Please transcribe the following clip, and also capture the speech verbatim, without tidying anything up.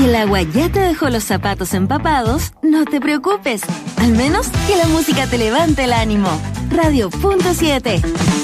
el agua ya te dejó los zapatos empapados, no te preocupes. Al menos que la música te levante el ánimo. Radio Punto siete.